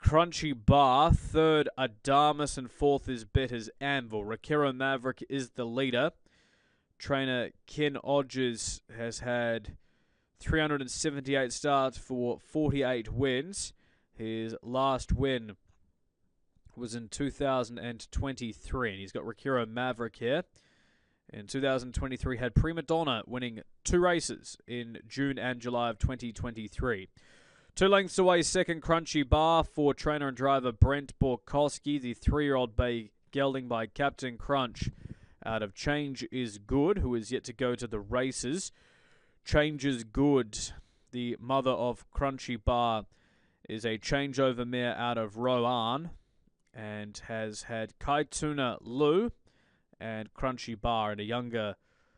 Crunchy Bar. Third, Adamus. And fourth is Better's Anvil. Rakiro Maverick is the leader. Trainer Ken Odgers has had 378 starts for 48 wins. His last win was in 2023, and he's got Rakiro Maverick here. In 2023, had Prima Donna winning 2 races in June and July of 2023. 2 lengths away, second Crunchy Bar for trainer and driver Brent Borkowski, the 3-year-old bay gelding by Captain Crunch out of Change is Good, who is yet to go to the races. Change is Good, the mother of Crunchy Bar, is a changeover mare out of Roan and has had Kaituna Lu and Crunchy Bar and a younger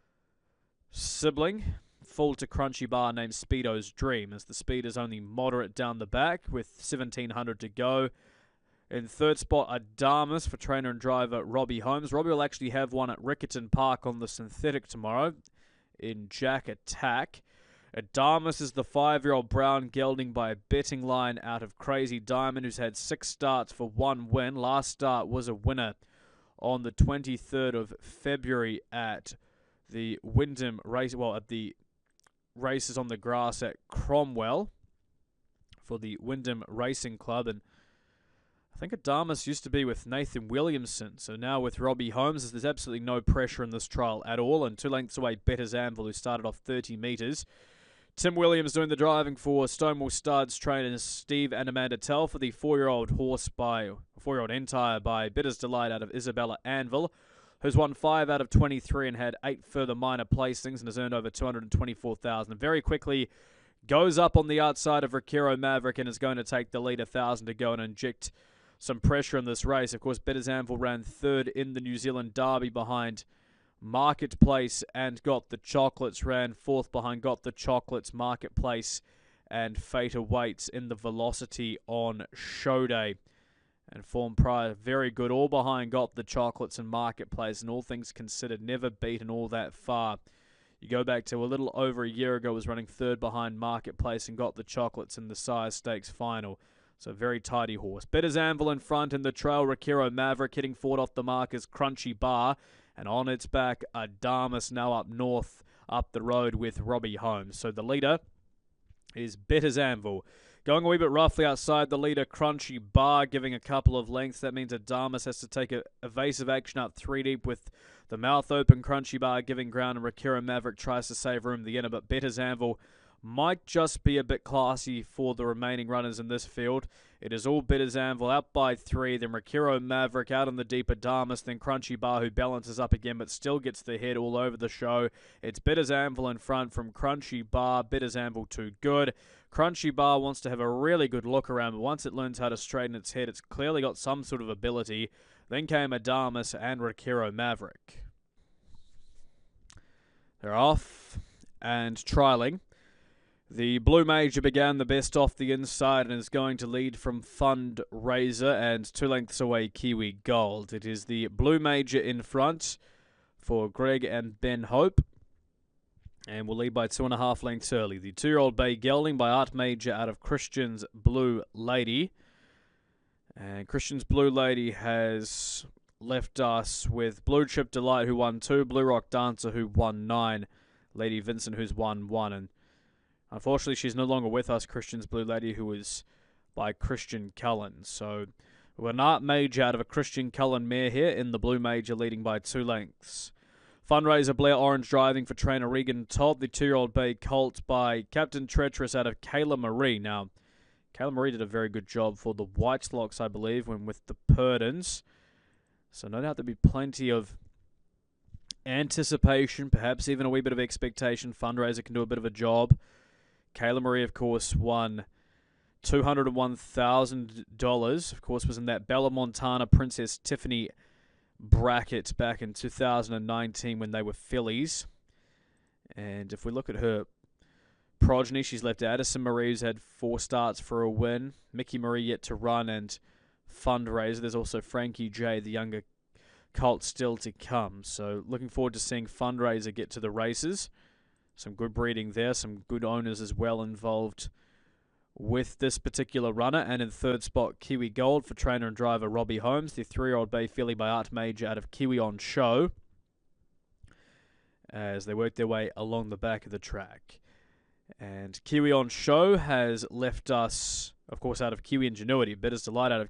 sibling, full to Crunchy Bar, named Speedo's Dream, as the speed is only moderate down the back with 1,700 to go. In third spot, Adamus for trainer and driver Robbie Holmes. Robbie will actually have one at Riccarton Park on the synthetic tomorrow in Jack Attack. Adamus is the 5-year-old brown gelding by a betting line out of Crazy Diamond, who's had 6 starts for 1 win. Last start was a winner on the 23rd of February at the Wyndham race, at the races on the grass at Cromwell for the Wyndham Racing Club. And I think Adamus used to be with Nathan Williamson, so now with Robbie Holmes, there's absolutely no pressure in this trial at all. And 2 lengths away, Better's Anvil, who started off 30 metres. Tim Williams doing the driving for Stonewall Studs trainers Steve and Amanda Tell for the 4-year-old Entire by Better's Delight out of Isabella Anvil, who's won 5 out of 23 and had 8 further minor placings and has earned over $224,000. Very quickly goes up on the outside of Rakiro Maverick and is going to take the lead, 1,000 to go, and inject some pressure in this race. Of course, Better's Anvil ran 3rd in the New Zealand Derby behind Marketplace and Got the Chocolates, ran 4th behind Got the Chocolates, Marketplace, and Fate Awaits in the Velocity on show day. And form prior, very good, all behind Got the Chocolates and Marketplace, and all things considered, never beaten all that far. You go back to a little over a year ago, was running 3rd behind Marketplace and Got the Chocolates in the Sire Stakes final. So very tidy horse. Better's Anvil in front in the trail. Rakiro Maverick hitting forward off the mark is Crunchy Bar. And on its back, Adamus now up north, up the road with Robbie Holmes. So the leader is Better's Anvil. Going a wee bit roughly outside the leader, Crunchy Bar, giving a couple of lengths. That means Adamus has to take a evasive action up 3 deep with the mouth open. Crunchy Bar giving ground, and Rakiro Maverick tries to save room at the end. But Better's Anvil might just be a bit classy for the remaining runners in this field. It is all Better's Anvil out by 3, then Rakiro Maverick out on the deep Adamus, then Crunchy Bar, who balances up again but still gets the head all over the show. It's Better's Anvil in front from Crunchy Bar. Better's Anvil too good. Crunchy Bar wants to have a really good look around, but once it learns how to straighten its head, it's clearly got some sort of ability. Then came Adamus and Rakiro Maverick. They're off and trialling. The Blue Major began the best off the inside and is going to lead from Fundraiser and 2 lengths away Kiwi Gold. It is the Blue Major in front for Greg and Ben Hope and will lead by 2.5 lengths early. The 2-year-old bay gelding by Art Major out of Christian's Blue Lady. And Christian's Blue Lady has left us with Blue Chip Delight, who won 2, Blue Rock Dancer, who won 9, Lady Vincent, who's won 1, and unfortunately, she's no longer with us, Christian's Blue Lady, who is by Christian Cullen. So, we're an Art Major out of a Christian Cullen mare here in the Blue Major, leading by 2 lengths. Fundraiser Blair Orange driving for trainer Regan Todd, the 2-year-old bay colt by Captain Treacherous out of Kayla Marie. Now, Kayla Marie did a very good job for the Whitelocks, I believe, when with the Purdons. So, no doubt there'll be plenty of anticipation, perhaps even a wee bit of expectation. Fundraiser can do a bit of a job. Kayla Marie, of course, won $201,000. Of course, was in that Bella Montana Princess Tiffany bracket back in 2019 when they were fillies. And if we look at her progeny, she's left Addison Marie, who's had 4 starts for a win. Mickey Marie yet to run, and Fundraiser. There's also Frankie J, the younger colt, still to come. So looking forward to seeing Fundraiser get to the races. Some good breeding there, some good owners as well involved with this particular runner. And in third spot, Kiwi Gold for trainer and driver Robbie Holmes, the 3-year-old bay filly by Art Major out of Kiwi On Show, as they work their way along the back of the track. And Kiwi On Show has left us, of course, out of Kiwi Ingenuity. Bitter's Delight out of